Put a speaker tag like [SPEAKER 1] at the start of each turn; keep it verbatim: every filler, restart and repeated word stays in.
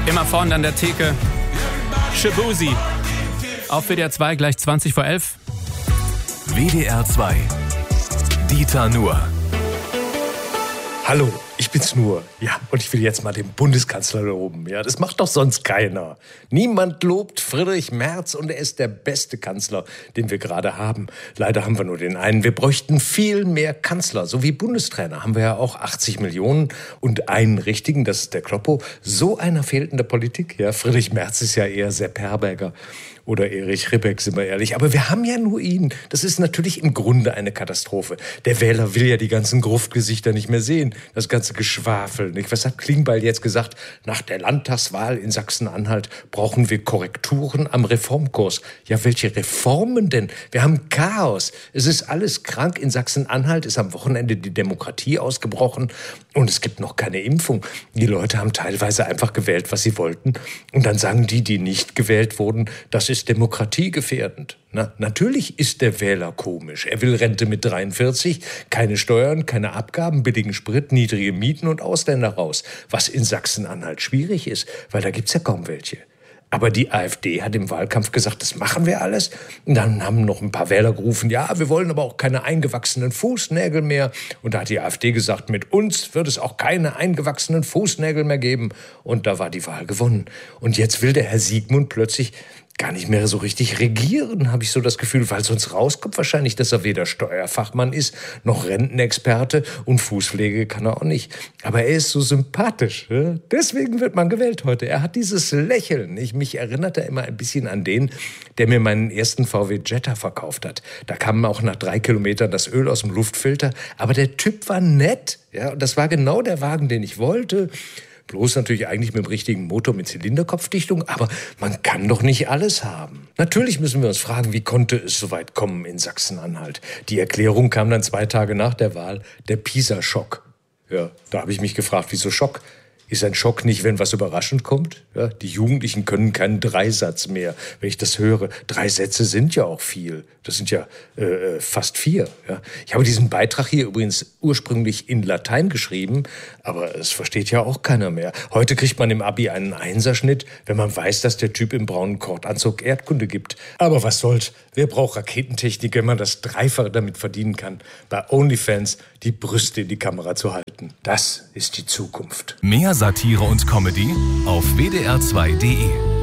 [SPEAKER 1] Immer vorne an der Theke. Shaboozey. Auf W D R zwei gleich zwanzig vor elf.
[SPEAKER 2] W D R zwei. Dieter Nuhr.
[SPEAKER 3] Hallo, ich bin's nur. Ja, und ich will jetzt mal den Bundeskanzler loben. Ja, das macht doch sonst keiner. Niemand lobt Friedrich Merz und er ist der beste Kanzler, den wir gerade haben. Leider haben wir nur den einen. Wir bräuchten viel mehr Kanzler. So wie Bundestrainer haben wir ja auch achtzig Millionen und einen richtigen, das ist der Kloppo. So einer fehlt in der Politik. Ja, Friedrich Merz ist ja eher Sepp Herberger. Oder Erich Ribbeck, sind wir ehrlich. Aber wir haben ja nur ihn. Das ist natürlich im Grunde eine Katastrophe. Der Wähler will ja die ganzen Gruftgesichter nicht mehr sehen. Das ganze Geschwafel. Nicht? Was hat Klingbeil jetzt gesagt? Nach der Landtagswahl in Sachsen-Anhalt brauchen wir Korrekturen am Reformkurs. Ja, welche Reformen denn? Wir haben Chaos. Es ist alles krank. In Sachsen-Anhalt ist am Wochenende die Demokratie ausgebrochen. Und es gibt noch keine Impfung. Die Leute haben teilweise einfach gewählt, was sie wollten. Und dann sagen die, die nicht gewählt wurden, das ist demokratiegefährdend. Na, natürlich ist der Wähler komisch. Er will Rente mit dreiundvierzig, keine Steuern, keine Abgaben, billigen Sprit, niedrige Mieten und Ausländer raus. Was in Sachsen-Anhalt schwierig ist, weil da gibt's ja kaum welche. Aber die AfD hat im Wahlkampf gesagt, das machen wir alles. Und dann haben noch ein paar Wähler gerufen, ja, wir wollen aber auch keine eingewachsenen Fußnägel mehr. Und da hat die AfD gesagt, mit uns wird es auch keine eingewachsenen Fußnägel mehr geben. Und da war die Wahl gewonnen. Und jetzt will der Herr Siegmund plötzlich gar nicht mehr so richtig regieren, habe ich so das Gefühl, weil sonst rauskommt wahrscheinlich, dass er weder Steuerfachmann ist, noch Rentenexperte und Fußpflege kann er auch nicht. Aber er ist so sympathisch. Ja? Deswegen wird man gewählt heute. Er hat dieses Lächeln. Ich, mich erinnert er immer ein bisschen an den, der mir meinen ersten V W Jetta verkauft hat. Da kam auch nach drei Kilometern das Öl aus dem Luftfilter. Aber der Typ war nett. Ja? Und das war genau der Wagen, den ich wollte. Bloß natürlich eigentlich mit dem richtigen Motor mit Zylinderkopfdichtung, aber man kann doch nicht alles haben. Natürlich müssen wir uns fragen, wie konnte es so weit kommen in Sachsen-Anhalt? Die Erklärung kam dann zwei Tage nach der Wahl, der Pisa-Schock. Ja, da habe ich mich gefragt, wieso Schock? Ist ein Schock nicht, wenn was überraschend kommt? Ja, die Jugendlichen können keinen Dreisatz mehr. Wenn ich das höre, drei Sätze sind ja auch viel. Das sind ja äh, fast vier. Ja. Ich habe diesen Beitrag hier übrigens ursprünglich in Latein geschrieben, aber es versteht ja auch keiner mehr. Heute kriegt man im Abi einen Einserschnitt, wenn man weiß, dass der Typ im braunen Kordanzug Erdkunde gibt. Aber was soll's? Wer braucht Raketentechnik, wenn man das Dreifache damit verdienen kann, bei OnlyFans die Brüste in die Kamera zu halten? Das ist die Zukunft.
[SPEAKER 2] Mehr Satire und Comedy auf w d r zwei punkt d e.